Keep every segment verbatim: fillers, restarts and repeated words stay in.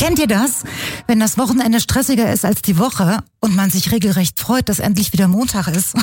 Kennt ihr das? Wenn das Wochenende stressiger ist als die Woche und man sich regelrecht freut, dass endlich wieder Montag ist.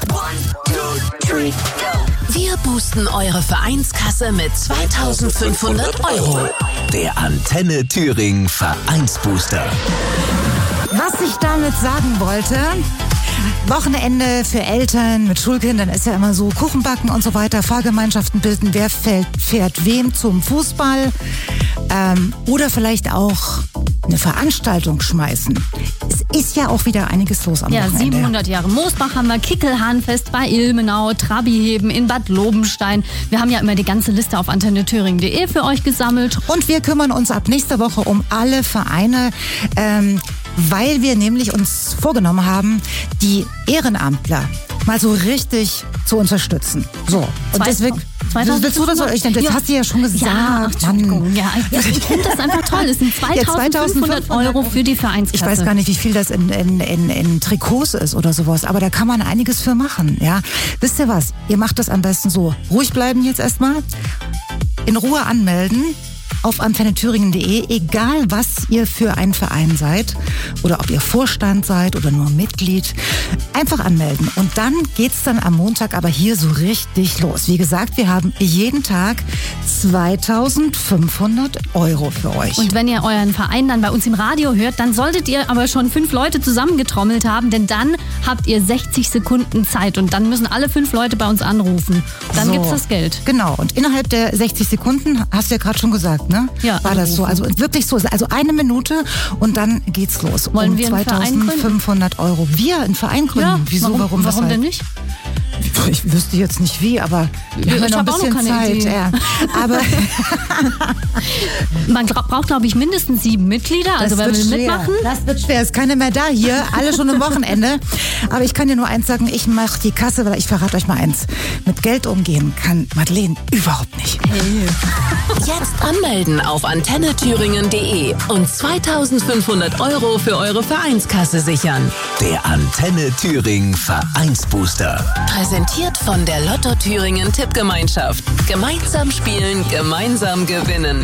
Wir boosten eure Vereinskasse mit zweitausendfünfhundert Euro. Der Antenne Thüringen Vereinsbooster. Was ich damit sagen wollte... Wochenende für Eltern mit Schulkindern ist ja immer so, Kuchen backen und so weiter, Fahrgemeinschaften bilden, wer fährt, fährt wem zum Fußball ähm, oder vielleicht auch eine Veranstaltung schmeißen. Es ist ja auch wieder einiges los am ja, Wochenende. Ja, siebenhundert Jahre Moosbach haben wir, Kickelhahnfest bei Ilmenau, Trabiheben in Bad Lobenstein. Wir haben ja immer die ganze Liste auf antenne thüringen punkt de für euch gesammelt. Und wir kümmern uns ab nächster Woche um alle Vereine, ähm, weil wir nämlich uns vorgenommen haben, die Ehrenamtler mal so richtig zu unterstützen. So. Und deswegen, willst du das oder ich? Das ja. hast du ja schon gesagt. Ja, ach, Entschuldigung. Ja, ich finde das einfach toll. Es sind zweitausendfünfhundert Euro für die Vereinskasse. Ich weiß gar nicht, wie viel das in, in, in, in Trikots ist oder sowas, aber da kann man einiges für machen. Ja. Wisst ihr was? Ihr macht das am besten so. Ruhig bleiben jetzt erstmal. In Ruhe anmelden. Auf antenne thüringen punkt de, egal was ihr für ein Verein seid oder ob ihr Vorstand seid oder nur Mitglied, einfach anmelden. Und dann geht's dann am Montag aber hier so richtig los. Wie gesagt, wir haben jeden Tag zweitausendfünfhundert Euro für euch. Und wenn ihr euren Verein dann bei uns im Radio hört, dann solltet ihr aber schon fünf Leute zusammengetrommelt haben, denn dann habt ihr sechzig Sekunden Zeit und dann müssen alle fünf Leute bei uns anrufen. Dann so, gibt's das Geld. Genau. Und innerhalb der sechzig Sekunden, hast du ja gerade schon gesagt, ne? Ja, war das so? Also wirklich so. Also eine Minute und dann geht's los. Wollen um wir einen zweitausendfünfhundert Euro. Wir einen Verein gründen? Ja, Wieso? Warum, warum, warum denn nicht? Ich wüsste jetzt nicht wie, aber wir ja, haben noch ein bisschen Zeit. Ja. Aber man braucht, glaube ich, mindestens sieben Mitglieder. Also wer will mitmachen? Das wird schwer. Ist keiner mehr da hier. Alle schon am Wochenende. Aber ich kann dir nur eins sagen, ich mache die Kasse, weil ich verrate euch mal eins. Mit Geld umgehen kann Madeleine überhaupt nicht. Hey. Jetzt anmelden auf antenne thüringen punkt de und zweitausendfünfhundert Euro für eure Vereinskasse sichern. Der Antenne Thüringen Vereinsbooster. Präsentiert von der Lotto Thüringen Tippgemeinschaft. Gemeinsam spielen, gemeinsam gewinnen.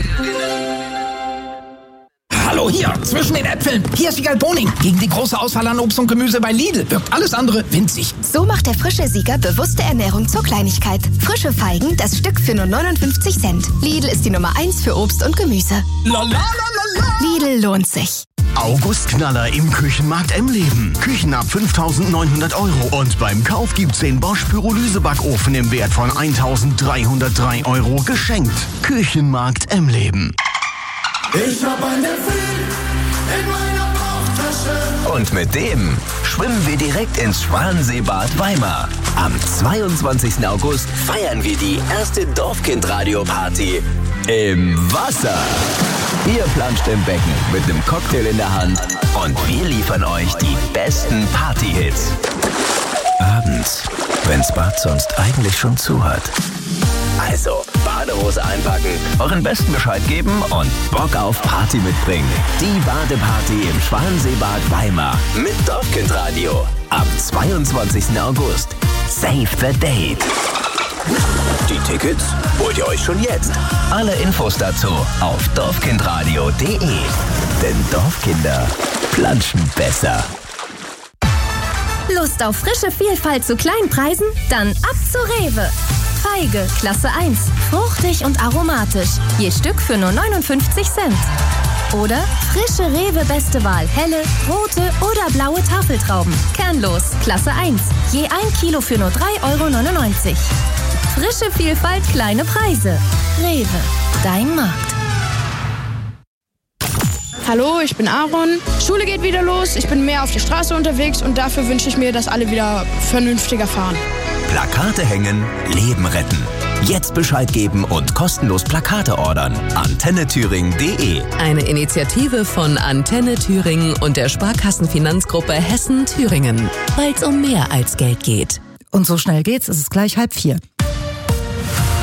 Hallo hier, zwischen den Äpfeln. Hier ist Siegal Boning. Gegen die große Auswahl an Obst und Gemüse bei Lidl wirkt alles andere winzig. So macht der frische Sieger bewusste Ernährung zur Kleinigkeit. Frische Feigen, das Stück für nur neunundfünfzig Cent. Lidl ist die Nummer eins für Obst und Gemüse. La, la, la, la, la. Lidl lohnt sich. Augustknaller im Küchenmarkt Emleben. Küchen ab fünftausendneunhundert Euro. Und beim Kauf gibt's den Bosch Pyrolysebackofen im Wert von eintausenddreihundertdrei Euro geschenkt. Küchenmarkt Emleben. Ich hab ein Delfin in meiner Bauchtasche. Und mit dem schwimmen wir direkt ins Schwanseebad Weimar. Am zweiundzwanzigsten August feiern wir die erste Dorfkind-Radio-Party im Wasser. Ihr planscht im Becken mit einem Cocktail in der Hand und wir liefern euch die besten Party-Hits. Abends, wenn's Bad sonst eigentlich schon zu hat. Also, Badehose einpacken, euren Besten Bescheid geben und Bock auf Party mitbringen. Die Badeparty im Schwanseebad Weimar mit Dorfkindradio. Am zweiundzwanzigsten August. Save the date. Die Tickets holt ihr euch schon jetzt. Alle Infos dazu auf dorfkindradio punkt de. Denn Dorfkinder planschen besser. Lust auf frische Vielfalt zu kleinen Preisen? Dann ab zu Rewe. Feige, Klasse eins. Fruchtig und aromatisch. Je Stück für nur neunundfünfzig Cent. Oder frische Rewe Beste Wahl. Helle, rote oder blaue Tafeltrauben. Kernlos, Klasse eins. Je ein Kilo für nur drei Euro neunundneunzig. Frische Vielfalt, kleine Preise. Rewe, dein Markt. Hallo, ich bin Aaron. Schule geht wieder los, ich bin mehr auf der Straße unterwegs und dafür wünsche ich mir, dass alle wieder vernünftiger fahren. Plakate hängen, Leben retten. Jetzt Bescheid geben und kostenlos Plakate ordern. antenne thüringen punkt de. Eine Initiative von Antenne Thüringen und der Sparkassenfinanzgruppe Hessen-Thüringen. Weil es um mehr als Geld geht. Und so schnell geht's, es ist gleich halb vier.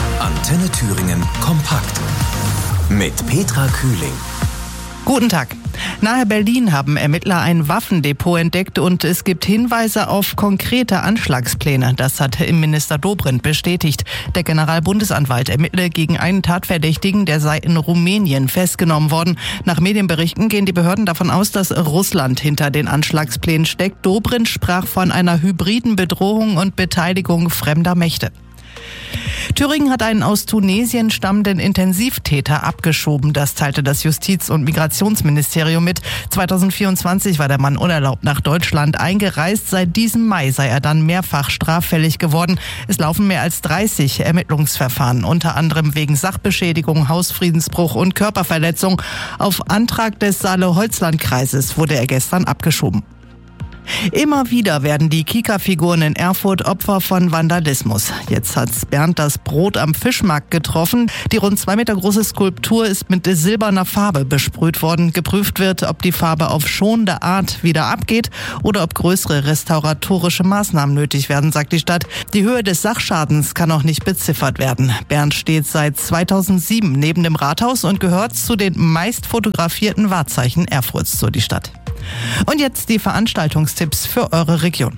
Antenne Thüringen kompakt. Mit Petra Kühling. Guten Tag. Nahe Berlin haben Ermittler ein Waffendepot entdeckt und es gibt Hinweise auf konkrete Anschlagspläne. Das hat Innenminister Dobrindt bestätigt. Der Generalbundesanwalt ermittle gegen einen Tatverdächtigen, der sei in Rumänien festgenommen worden. Nach Medienberichten gehen die Behörden davon aus, dass Russland hinter den Anschlagsplänen steckt. Dobrindt sprach von einer hybriden Bedrohung und Beteiligung fremder Mächte. Thüringen hat einen aus Tunesien stammenden Intensivtäter abgeschoben. Das teilte das Justiz- und Migrationsministerium mit. zweitausendvierundzwanzig war der Mann unerlaubt nach Deutschland eingereist. Seit diesem Mai sei er dann mehrfach straffällig geworden. Es laufen mehr als dreißig Ermittlungsverfahren, unter anderem wegen Sachbeschädigung, Hausfriedensbruch und Körperverletzung. Auf Antrag des Saale-Holzland-Kreises wurde er gestern abgeschoben. Immer wieder werden die Kika-Figuren in Erfurt Opfer von Vandalismus. Jetzt hat Bernd das Brot am Fischmarkt getroffen. Die rund zwei Meter große Skulptur ist mit silberner Farbe besprüht worden. Geprüft wird, ob die Farbe auf schonende Art wieder abgeht oder ob größere restauratorische Maßnahmen nötig werden, sagt die Stadt. Die Höhe des Sachschadens kann noch nicht beziffert werden. Bernd steht seit zweitausendsieben neben dem Rathaus und gehört zu den meist fotografierten Wahrzeichen Erfurts, so die Stadt. Und jetzt die Veranstaltungstipps für eure Region.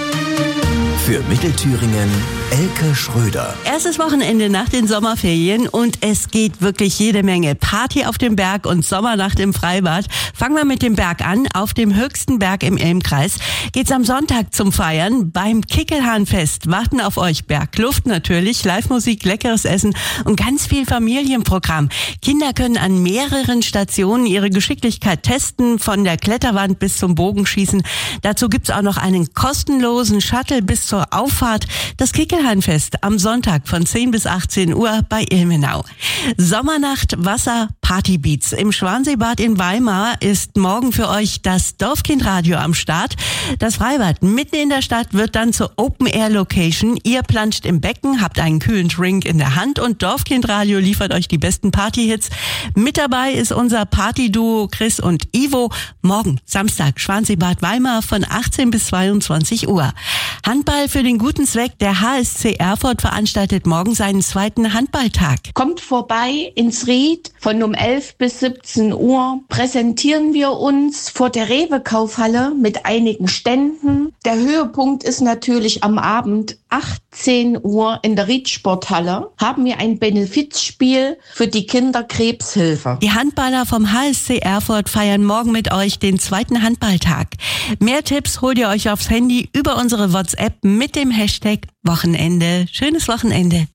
Für Mittelthüringen Elke Schröder. Erstes Wochenende nach den Sommerferien und es geht wirklich jede Menge. Party auf dem Berg und Sommernacht im Freibad. Fangen wir mit dem Berg an. Auf dem höchsten Berg im Ilmkreis geht's am Sonntag zum Feiern. Beim Kickelhahnfest warten auf euch Bergluft natürlich, Live-Musik, leckeres Essen und ganz viel Familienprogramm. Kinder können an mehreren Stationen ihre Geschicklichkeit testen, von der Kletterwand bis zum Bogenschießen. Dazu gibt's auch noch einen kostenlosen Shuttle bis zur Auffahrt. Das Kickelhahnfest am Sonntag von zehn bis achtzehn Uhr bei Ilmenau. Sommernacht, Wasser, Partybeats. Im Schwanseebad in Weimar ist morgen für euch das Dorfkindradio am Start. Das Freibad mitten in der Stadt wird dann zur Open-Air-Location. Ihr planscht im Becken, habt einen kühlen Drink in der Hand und Dorfkindradio liefert euch die besten Partyhits. Mit dabei ist unser Partyduo Chris und Ivo. Morgen, Samstag, Schwanseebad Weimar von achtzehn bis zweiundzwanzig Uhr. Handball für den guten Zweck. Der H S C Erfurt veranstaltet morgen seinen zweiten Handballtag. Kommt vorbei ins Ried. Von um elf bis siebzehn Uhr präsentieren wir uns vor der Rewe-Kaufhalle mit einigen Ständen. Der Höhepunkt ist natürlich am Abend achtzehn Uhr in der Ried-Sporthalle. Haben wir ein Benefizspiel für die Kinderkrebshilfe. Die Handballer vom H S C Erfurt feiern morgen mit euch den zweiten Handballtag. Mehr Tipps holt ihr euch aufs Handy über unsere WhatsApp mit dem Hashtag Wochenende. Schönes Wochenende.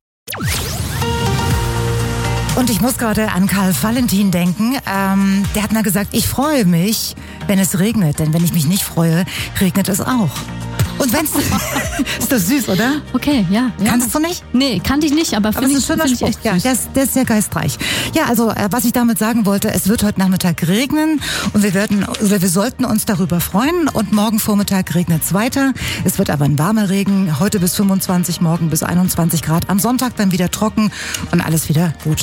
Und ich muss gerade an Karl Valentin denken. Ähm, der hat mal gesagt, ich freue mich, wenn es regnet. Denn wenn ich mich nicht freue, regnet es auch. Und wenn's ist das süß, oder? Okay, ja. ja. Kannst du nicht? Nee, kannte ich nicht, aber, aber finde es ich, ist ein schöner find Spruch. ich echt ja, süß. der ist, der ist sehr geistreich. Ja, also äh, was ich damit sagen wollte, es wird heute Nachmittag regnen und wir werden, oder wir sollten uns darüber freuen. Und morgen Vormittag regnet es weiter. Es wird aber ein warmer Regen. Heute bis fünfundzwanzig, morgen bis einundzwanzig Grad. Am Sonntag dann wieder trocken und alles wieder gut.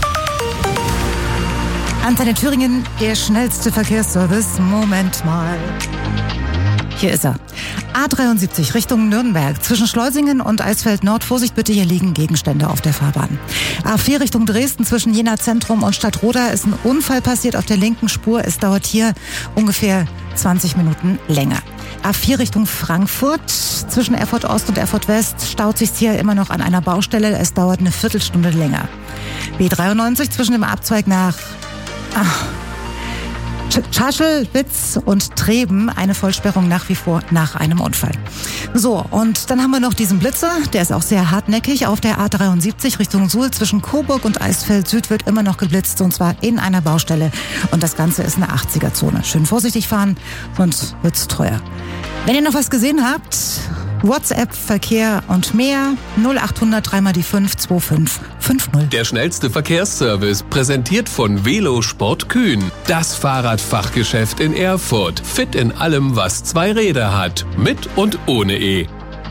Antenne Thüringen, der schnellste Verkehrsservice. Moment mal. Hier ist er. A dreiundsiebzig Richtung Nürnberg. Zwischen Schleusingen und Eisfeld Nord. Vorsicht bitte, hier liegen Gegenstände auf der Fahrbahn. A vier Richtung Dresden. Zwischen Jena Zentrum und Stadtroda ist ein Unfall passiert auf der linken Spur. Es dauert hier ungefähr zwanzig Minuten länger. A vier Richtung Frankfurt. Zwischen Erfurt Ost und Erfurt West staut sich hier immer noch an einer Baustelle. Es dauert eine Viertelstunde länger. B dreiundneunzig zwischen dem Abzweig nach Ach, Schaschelwitz und Treben, eine Vollsperrung nach wie vor nach einem Unfall. So, und dann haben wir noch diesen Blitzer, der ist auch sehr hartnäckig. Auf der A dreiundsiebzig Richtung Suhl zwischen Coburg und Eisfeld Süd wird immer noch geblitzt, und zwar in einer Baustelle. Und das Ganze ist eine achtziger-Zone. Schön vorsichtig fahren, sonst wird's teuer. Wenn ihr noch was gesehen habt, WhatsApp, Verkehr und mehr, null achthundert drei mal die fünf zwei fünf fünf null. Der schnellste Verkehrsservice, präsentiert von Velosport Kühn. Das Fahrradfachgeschäft in Erfurt. Fit in allem, was zwei Räder hat. Mit und ohne E.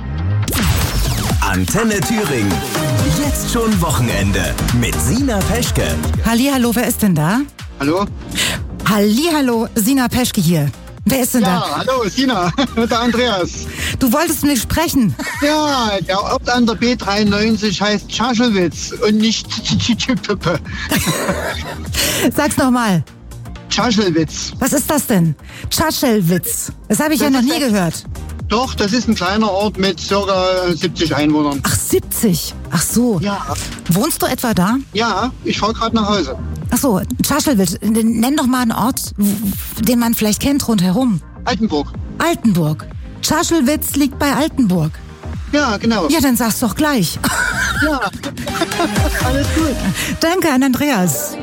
Antenne Thüringen. Jetzt schon Wochenende mit Sina Peschke. Hallihallo, wer ist denn da? Hallo? Hallihallo, Sina Peschke hier. Wer ist denn ja, da? Ja, hallo, Sina, der Andreas. Du wolltest nicht sprechen. Ja, der Ort an der B dreiundneunzig heißt Schaschelwitz und nicht Chichichipippe. Sag's nochmal. Tschaschelwitz. Was ist das denn? Tschaschelwitz. Das habe ich Das ja noch ist nie ein- gehört. Doch, das ist ein kleiner Ort mit circa siebzig Einwohnern. Ach, siebzig. Ach so. Ja. Wohnst du etwa da? Ja, ich fahre gerade nach Hause. Ach so, Tschaschelwitz. Nenn doch mal einen Ort, w- den man vielleicht kennt rundherum. Altenburg. Altenburg. Tschaschelwitz liegt bei Altenburg. Ja, genau. Ja, dann sag's doch gleich. Ja. Alles gut. Danke an Andreas.